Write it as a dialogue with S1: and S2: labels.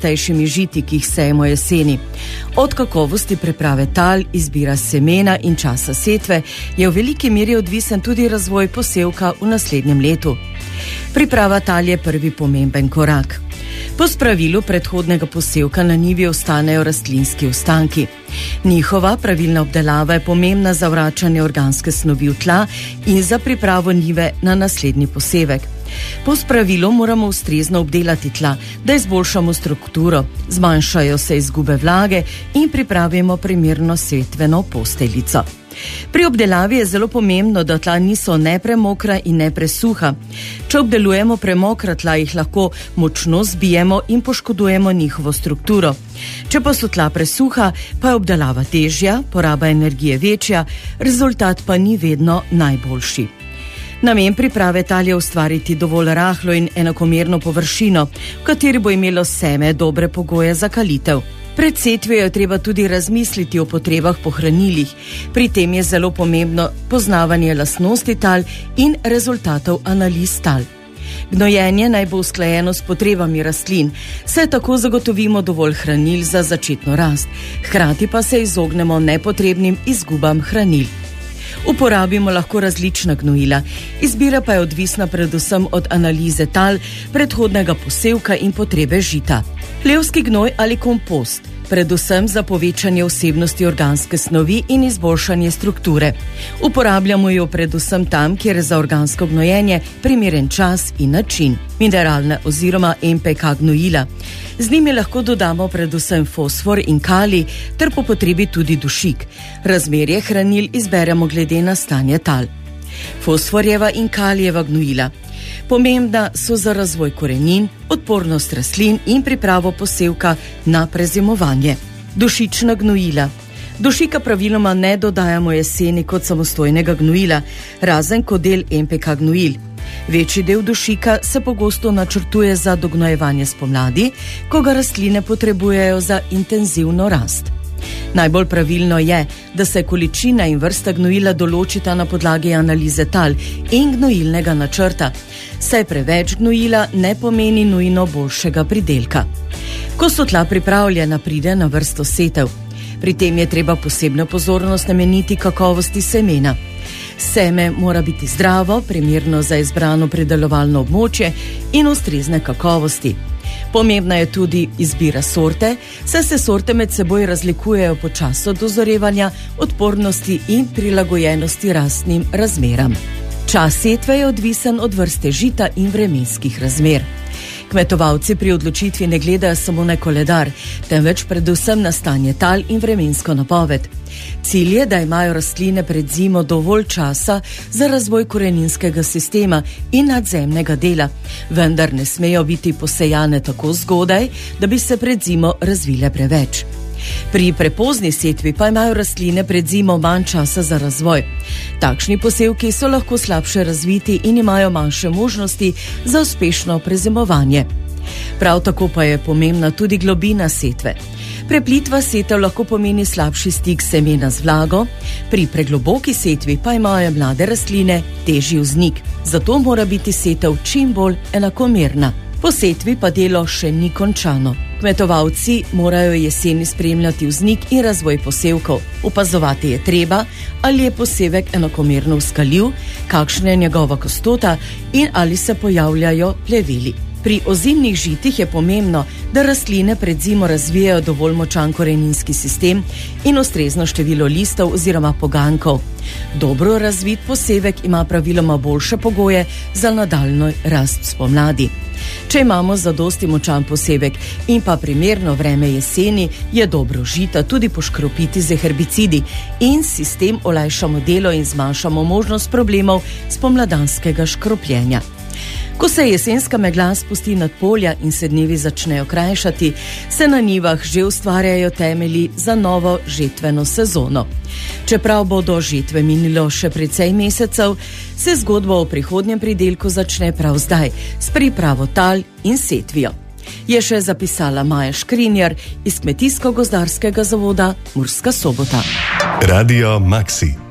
S1: najpogostejšimi žiti, ki jih sejemo jeseni. Od kakovosti priprave tal, izbira semena in časa setve je v veliki meri odvisen tudi razvoj posevka v naslednjem letu. Priprava tal je prvi pomemben korak. Po spravilu predhodnega posevka na njivi ostanejo rastlinski ostanki. Njihova pravilna obdelava je pomembna za vračanje organske snovi v tla in za pripravo njive na naslednji posevek. Po spravilu moramo ustrezno obdelati tla, da izboljšamo strukturo, zmanjšajo se izgube vlage in pripravimo primerno setveno posteljico. Pri obdelavi je zelo pomembno, da tla niso ne premokra in ne presuha. Če obdelujemo premokra tla, jih lahko močno zbijemo in poškodujemo njihovo strukturo. Če pa so tla presuha, pa je obdelava težja, poraba energije večja, rezultat pa ni vedno najboljši. Namen priprave tal je ustvariti dovolj rahlo in enakomerno površino, v kateri bo imelo seme dobre pogoje za kalitev. Pred setvijo je treba tudi razmisliti o potrebah po hranilih. Pri tem je zelo pomembno poznavanje lastnosti tal in rezultatov analiz tal. Gnojenje naj bo usklajeno s potrebami rastlin, saj tako zagotovimo dovolj hranil za začetno rast, hkrati pa se izognemo nepotrebnim izgubam hranil. Uporabimo lahko različna gnojila, izbira pa je odvisna predvsem od analize tal, predhodnega posevka in potrebe žita. Hlevski gnoj ali kompost, predvsem za povečanje vsebnosti organske snovi in izboljšanje strukture. Uporabljamo jo predvsem tam, kjer je za organsko gnojenje primeren čas in način. Mineralne oziroma NPK gnojila. Z njimi lahko dodamo predvsem fosfor in kalij, ter po potrebi tudi dušik. Razmerje hranil izberemo glede na stanje tal. Fosforjeva in kalijeva gnojila. Pomembna so za razvoj korenin, odpornost rastlin in pripravo posevka na prezimovanje. Dušična gnojila. Dušika praviloma ne dodajamo jeseni kot samostojnega gnojila, razen kot del NPK gnojil. Večji del dušika se pogosto načrtuje za dognojevanje spomladi, ko ga rastline potrebujejo za intenzivno rast. Najbolj pravilno je, da se količina in vrsta gnojila določita na podlagi analize tal in gnojilnega načrta, saj preveč gnojila ne pomeni nujno boljšega pridelka. Ko so tla pripravljena, pride na vrsto setev. Pri tem je treba posebno pozornost nameniti kakovosti semena. Seme mora biti zdravo, primerno za izbrano pridelovalno območje in ustrezne kakovosti. Pomembna je tudi izbira sorte, saj se sorte med seboj razlikujejo po času dozorevanja, odpornosti in prilagojenosti rastnim razmeram. Čas setve je odvisen od vrste žita in vremenskih razmer. Kmetovalci pri odločitvi ne gledajo samo na koledar, temveč predvsem na stanje tal in vremensko napoved. Cilj je, da imajo rastline pred zimo dovolj časa za razvoj koreninskega sistema in nadzemnega dela, vendar ne smejo biti posejane tako zgodaj, da bi se pred zimo razvile preveč. Pri prepozni setvi pa imajo rastline pred zimo manj časa za razvoj. Takšni posevki so lahko slabše razviti in imajo manjše možnosti za uspešno prezimovanje. Prav tako pa je pomembna tudi globina setve. Preplitva setev lahko pomeni slabši stik semena z vlago, pri pregloboki setvi pa imajo mlade rastline težji vznik, zato mora biti setev čim bolj enakomerna. Po setvi pa delo še ni končano. Kmetovalci morajo jeseni spremljati vznik in razvoj posevkov. Opazovati je treba, ali je posevek enakomerno vzkaljiv, kakšna je njegova gostota in ali se pojavljajo pleveli. Pri ozimnih žitih je pomembno, da rastline pred zimo razvijajo dovolj močan koreninski sistem in ustrezno število listov oziroma pogankov. Dobro razvit posevek ima praviloma boljše pogoje za nadaljnjo rast spomladi. Če imamo zadosti močan posevek in pa primerno vreme jeseni, je dobro žita tudi poškropiti z herbicidi in sistem olajšamo delo in zmanjšamo možnost problemov spomladanskega škropljenja. Ko se jesenska megla spusti nad polja in se dnevi začnejo krajšati, se na njivah že ustvarjajo temelji za novo žetveno sezono. Čeprav bodo žetve minilo še precej mesecev, se zgodba o prihodnjem pridelku začne prav zdaj, s pripravo tal in setvijo. Je še zapisala Maja Škrinjar iz Kmetijsko-gozdarskega zavoda Murska Sobota.
S2: Radio Maxi.